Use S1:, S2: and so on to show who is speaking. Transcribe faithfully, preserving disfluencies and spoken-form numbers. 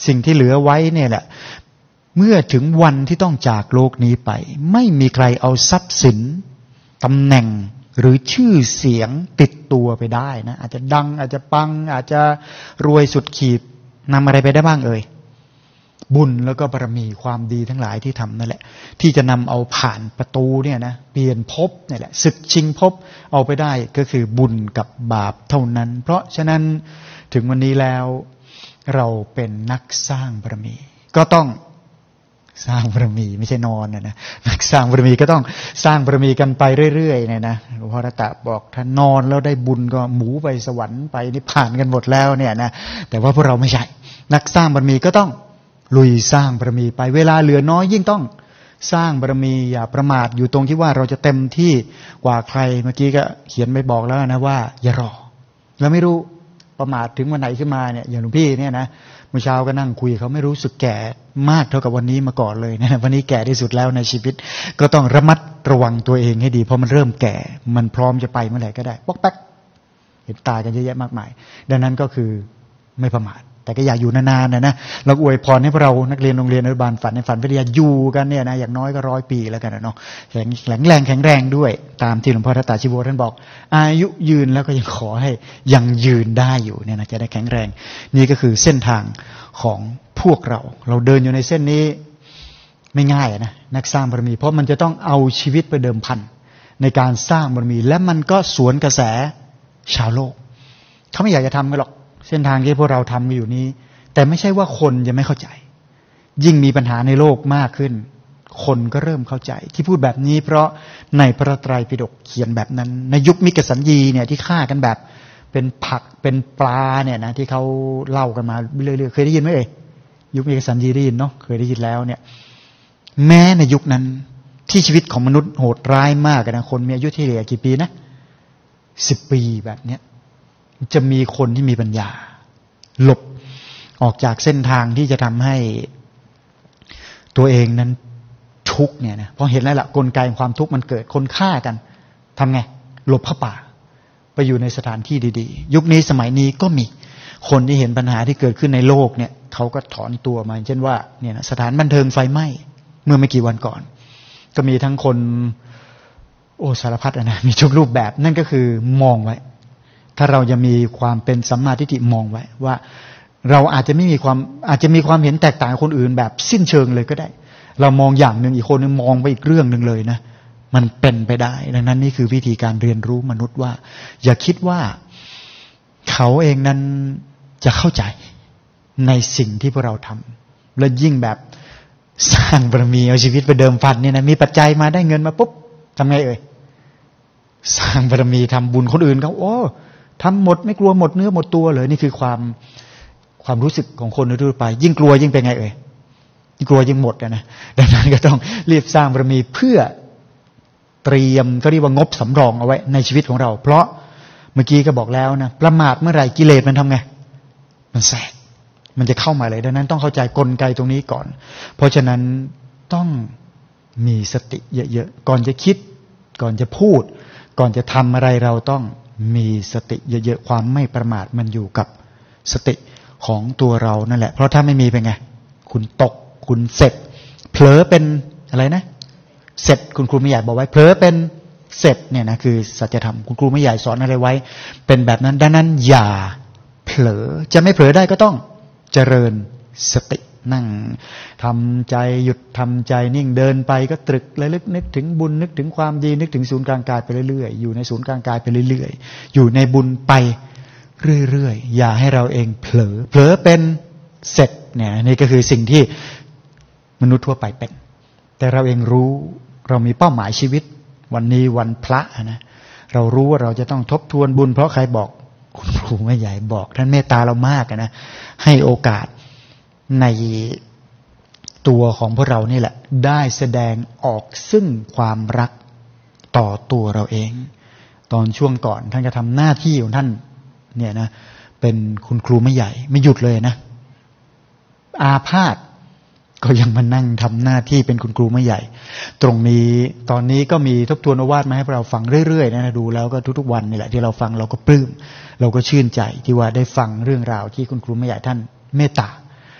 S1: สิ่งที่เหลือไว้เนี่ยแหละเมื่อถึงวันที่ต้องจากโลกนี้ไปไม่มีใครเอาทรัพย์สินตำแหน่งหรือชื่อเสียงติดตัวไปได้นะอาจจะดังอาจจะปังอาจจะรวยสุดขีดนำอะไรไปได้บ้างเอ่ยบุญแล้วก็บารมีความดีทั้งหลายที่ทำนั่นแหละที่จะนำเอาผ่านประตูเนี่ยนะเปลี่ยนภพนี่แหละศึกชิงภพเอาไปได้ก็คือบุญกับบาปเท่านั้นเพราะฉะนั้นถึงวันนี้แล้วเราเป็นนักสร้างบารมีก็ต้องสร้างบารมีไม่ใช่นอนนะนะนักสร้างบารมีก็ต้องสร้างบารมีกันไปเรื่อยๆเนี่ยนะหลวงพ่อรัตตะบอกถ้านอนแล้วได้บุญก็หมูไปสวรรค์ไปนิพพานกันหมดแล้วเนี่ยนะแต่ว่าพวกเราไม่ใช่นักสร้างบารมีก็ต้องลุยสร้างบารมีไปเวลาเหลือน้อยยิ่งต้องสร้างบารมีอย่าประมาทอยู่ตรงที่ว่าเราจะเต็มที่กว่าใครเมื่อกี้ก็เขียนไปบอกแล้วนะว่าอย่ารอแล้วไม่รู้ประมาทถึงวันไหนขึ้นมาเนี่ยอย่างหลวงพี่เนี่ยนะเมื่อเช้าก็นั่งคุยเขาไม่รู้สึกแก่มากเท่ากับวันนี้มาก่อนเลยนะวันนี้แก่ที่สุดแล้วในชีวิตก็ต้องระมัดระวังตัวเองให้ดีเพราะมันเริ่มแก่มันพร้อมจะไปเมื่อไหร่ก็ได้ป๊อกแป๊กเห็นตายกันเยอะแยะมากมายดังนั้นก็คือไม่ประมาทแต่ก็อยากอยู่นานๆนะนะเราอวยพรให้พวกเรานักเรียนโรงเรียนอนุบาลฝันในฝันวิทยาอยู่กันเนี่ยนะอย่างน้อยก็ร้อยปีแล้วกันนะเนาะแข็งแรงแรงแข็งแรงด้วยตามที่หลวงพ่อทัตตาชิโวท่านบอกอายุยืนแล้วก็ยังขอให้ยังยืนได้อยู่เนี่ยนะจะได้แข็งแรงนี่ก็คือเส้นทางของพวกเราเราเดินอยู่ในเส้นนี้ไม่ง่ายนะนักสร้างบารมีเพราะมันจะต้องเอาชีวิตไปเดิมพันในการสร้างบารมีและมันก็สวนกระแสชาวโลกเขาไม่อยากจะทำกันหรอกเส้นทางที่พวกเราทำอยู่นี้แต่ไม่ใช่ว่าคนจะไม่เข้าใจยิ่งมีปัญหาในโลกมากขึ้นคนก็เริ่มเข้าใจที่พูดแบบนี้เพราะในพระไตรปิฎกเขียนแบบนั้นในยุคมิกสัญญีเนี่ยที่ฆ่ากันแบบเป็นผักเป็นปลาเนี่ยนะที่เขาเล่ากันมาเรื่อยๆเคยได้ยินไหมเอ่ยยุคมิกสัญญีได้ยินเนาะเคยได้ยินแล้วเนี่ยแม้ในยุคนั้นที่ชีวิตของมนุษย์โหดร้ายมากนะคนมีอายุที่เหลือกี่ปีนะสิบปีแบบเนี้ยจะมีคนที่มีปัญญาหลบออกจากเส้นทางที่จะทำให้ตัวเองนั้นทุกข์เนี่ยนะเพราะเห็นแล้วล่ะกลไกความทุกข์มันเกิดคนฆ่ากันทำไงหลบเข้าป่าไปอยู่ในสถานที่ดีๆยุคนี้สมัยนี้ก็มีคนที่เห็นปัญหาที่เกิดขึ้นในโลกเนี่ยเขาก็ถอนตัวมาเช่นว่าเนี่ยนะสถานบันเทิงไฟไหม้เมื่อไม่กี่วันก่อนก็มีทั้งคนโอ้สารพัดนะมีทุกรูปแบบนั่นก็คือมองไว้ถ้าเราจะมีความเป็นสัมมาทิฏฐิมองไว้ว่าเราอาจจะไม่มีความอาจจะมีความเห็นแตกต่างกับคนอื่นแบบสิ้นเชิงเลยก็ได้เรามองอย่างหนึ่งอีกคนนึงมองไปอีกเรื่องนึงเลยนะมันเป็นไปได้ดังนั้นนี่คือวิธีการเรียนรู้มนุษย์ว่าอย่าคิดว่าเขาเองนั้นจะเข้าใจในสิ่งที่พวกเราทำและยิ่งแบบสร้างบารมีเอาชีวิตไปเดิมพันเนี่ยนะมีปัจจัยมาได้เงินมาปุ๊บทำไงเอ่ยสร้างบารมีทำบุญคนอื่นเขาโอ้ทำหมดไม่กลัวหมดเนื้อหมดตัวเลยนี่คือความความรู้สึกของคนทั่วไปยิ่งกลัวยิ่งเป็นไงเอ่ยยิ่งกลัวยิ่งหมดนะดังนั้นก็ต้องรีบสร้างบารมีเพื่อเตรียมก็เรียกว่างบสำรองเอาไว้ในชีวิตของเราเพราะเมื่อกี้ก็บอกแล้วนะประมาทเมื่อไหร่กิเลสมันทำไงมันแทรกมันจะเข้ามาเลยดังนั้นต้องเข้าใจกลไกตรงนี้ก่อนเพราะฉะนั้นต้องมีสติเยอะๆก่อนจะคิดก่อนจะพูดก่อนจะทำอะไรเราต้องมีสติเยอะๆความไม่ประมาทมันอยู่กับสติของตัวเรานั่นแหละเพราะถ้าไม่มีเป็นไงคุณตกคุณเสร็จเผลอเป็นอะไรนะเสร็จคุณครูไม่ใหญ่บอกไว้เผลอเป็นเสร็จเนี่ยนะคือสัจธรรมคุณครูไม่ใหญ่สอนอะไรไว้เป็นแบบนั้นดังนั้นอย่าเผลอจะไม่เผลอได้ก็ต้องเจริญสตินั่งทำใจหยุดทำใจนิ่งเดินไปก็ตรึกระลึกนึกถึงบุญนึกถึงความดีนึกถึงศูนย์กลางกายไปเรื่อยๆอยู่ในศูนย์กลางกายไปเรื่อยๆอยู่ในบุญไปเรื่อยๆอย่าให้เราเองเผลอเผลอเป็นเสร็จเนี่ยนี่ก็คือสิ่งที่มนุษย์ทั่วไปเป็นแต่เราเองรู้เรามีเป้าหมายชีวิตวันนี้วันพระนะเรารู้ว่าเราจะต้องทบทวนบุญเพราะใครบอกคุณครูแม่ใหญ่บอกท่านเมตตาเรามากนะให้โอกาสในตัวของพวกเรานี่แหละได้แสดงออกซึ่งความรักต่อตัวเราเองตอนช่วงก่อนท่านจะทำหน้าที่ของท่านเนี่ยนะเป็นคุณครูไม่ใหญ่ไม่หยุดเลยนะอาพาธก็ยังมานั่งทำหน้าที่เป็นคุณครูไม่ใหญ่ตรงนี้ตอนนี้ก็มีทบทวนโอวาทมาให้เราฟังเรื่อยๆนะดูแล้วก็ทุกๆวันนี่แหละที่เราฟังเราก็ปลื้มเราก็ชื่นใจที่ว่าได้ฟังเรื่องราวที่คุณครูไม่ใหญ่ท่านเมตตา